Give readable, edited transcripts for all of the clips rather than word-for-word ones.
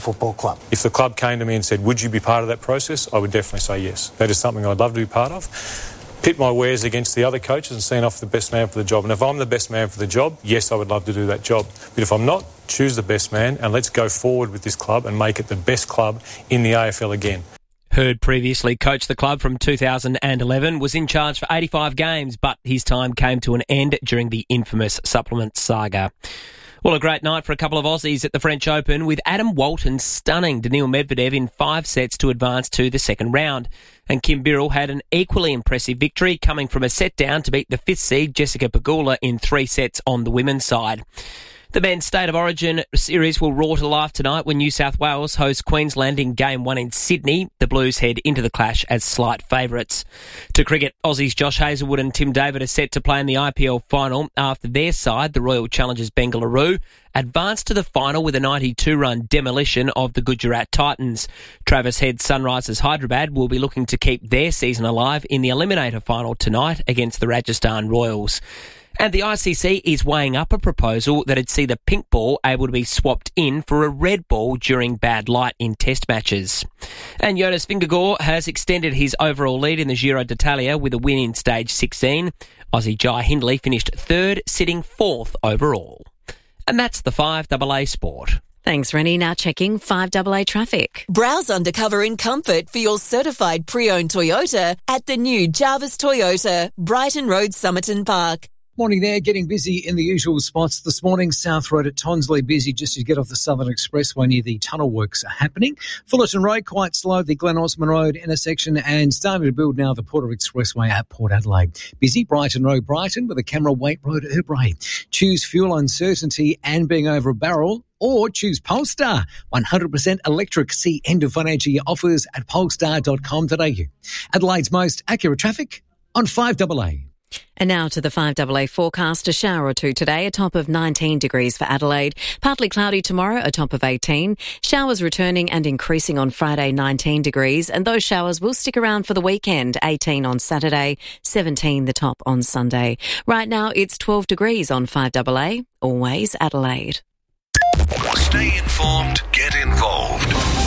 Football Club. If the club came to me and said, would you be part of that process? I would definitely say yes. That is something I'd love to be part of. Pit my wares against the other coaches and seeing off the best man for the job. And if I'm the best man for the job, yes, I would love to do that job. But if I'm not, choose the best man and let's go forward with this club and make it the best club in the AFL again. Hurd previously coached the club from 2011, was in charge for 85 games, but his time came to an end during the infamous supplement saga. Well, a great night for a couple of Aussies at the French Open, with Adam Walton stunning Daniil Medvedev in 5 sets to advance to the second round. And Kim Birrell had an equally impressive victory, coming from a set down to beat the 5th seed Jessica Pegula in 3 sets on the women's side. The men's State of Origin series will roar to life tonight when New South Wales host Queensland in Game 1 in Sydney. The Blues head into the clash as slight favourites. To cricket, Aussies Josh Hazlewood and Tim David are set to play in the IPL final after their side, the Royal Challengers Bengaluru, advanced to the final with a 92-run demolition of the Gujarat Titans. Travis Head's Sunrisers Hyderabad will be looking to keep their season alive in the Eliminator final tonight against the Rajasthan Royals. And the ICC is weighing up a proposal that'd see the pink ball able to be swapped in for a red ball during bad light in test matches. And Jonas Vingegaard has extended his overall lead in the Giro d'Italia with a win in stage 16. Aussie Jai Hindley finished 3rd, sitting 4th overall. And that's the 5AA Sport. Thanks, Rennie. Now checking 5AA traffic. Browse undercover in comfort for your certified pre-owned Toyota at the new Jarvis Toyota, Brighton Road, Somerton Park. Morning there, getting busy in the usual spots this morning. South Road at Tonsley busy just as you get off the Southern Expressway near the tunnel works are happening. Fullerton Road quite slow, the Glen Osmond Road intersection, and starting to build now the Porter Expressway at Port Adelaide. Busy Brighton Road, Brighton, with a camera Waite Road at Hillbray. Choose fuel uncertainty and being over a barrel, or choose Polestar. 100% electric. See end of financial year offers at polestar.com.au. Adelaide's most accurate traffic on 5AA. And now to the 5AA forecast. A shower or two today, a top of 19 degrees for Adelaide. Partly cloudy tomorrow, a top of 18. Showers returning and increasing on Friday, 19 degrees. And those showers will stick around for the weekend, 18 on Saturday, 17 the top on Sunday. Right now, it's 12 degrees on 5AA. Always Adelaide. Stay informed, get involved.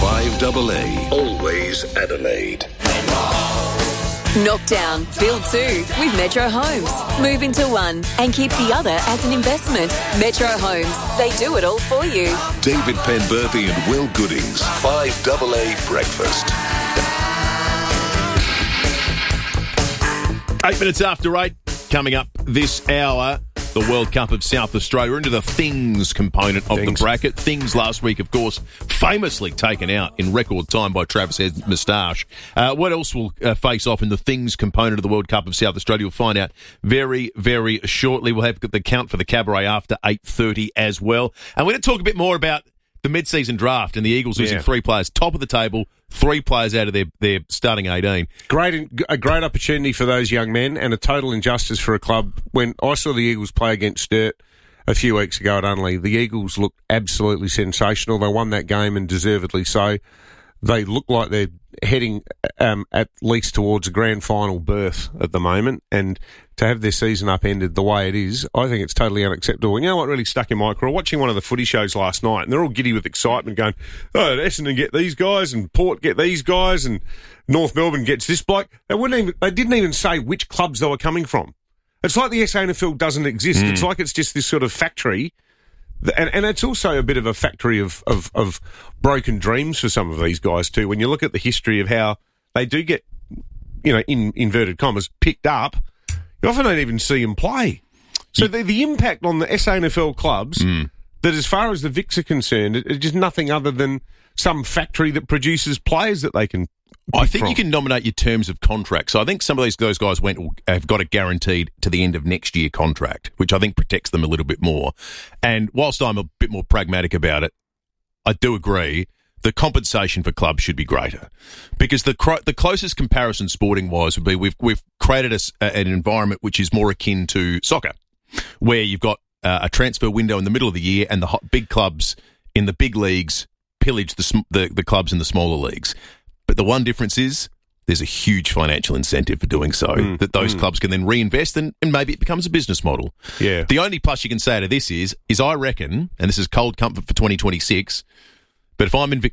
5AA. Always Adelaide. Knock down, build 2 with Metro Homes. Move into one and keep the other as an investment. Metro Homes, they do it all for you. David Penberthy and Will Goodings. 5AA Breakfast. 8 minutes after 8, coming up this hour, the World Cup of South Australia. We're into the things component of the bracket. Things last week, of course, famously taken out in record time by Travis Head's moustache. What else will face off in the things component of the World Cup of South Australia? We'll find out very, very shortly. We'll have the count for the cabaret after 8:30 as well. And we're going to talk a bit more about the mid-season draft and the Eagles losing 3 players, top of the table, 3 players out of their starting 18. A great opportunity for those young men and a total injustice for a club. When I saw the Eagles play against Sturt a few weeks ago at Unley, the Eagles looked absolutely sensational. They won that game and deservedly so. They look like they're heading at least towards a grand final berth at the moment, and to have their season upended the way it is, I think it's totally unacceptable. And you know what really stuck in my craw? Watching one of the footy shows last night, and they're all giddy with excitement going, oh, Essendon get these guys, and Port get these guys, and North Melbourne gets this bloke. They didn't even say which clubs they were coming from. It's like the SANFL doesn't exist. It's like it's just this sort of factory. And it's also a bit of a factory of broken dreams for some of these guys too. When you look at the history of how they do get, in inverted commas, picked up, you often don't even see them play. So the impact on the SANFL clubs, that as far as the Vics are concerned, it's just nothing other than some factory that produces players that they can I think you can nominate your terms of contract. So I think some of those guys have got it guaranteed to the end of next year contract, which I think protects them a little bit more. And whilst I'm a bit more pragmatic about it, I do agree the compensation for clubs should be greater, because the closest comparison sporting-wise would be we've created an environment which is more akin to soccer, where you've got a transfer window in the middle of the year and the big clubs in the big leagues pillage the clubs in the smaller leagues. But the one difference is there's a huge financial incentive for doing so, that those clubs can then reinvest and maybe it becomes a business model. Yeah. The only plus you can say to this is I reckon, and this is cold comfort for 2026, But if I'm in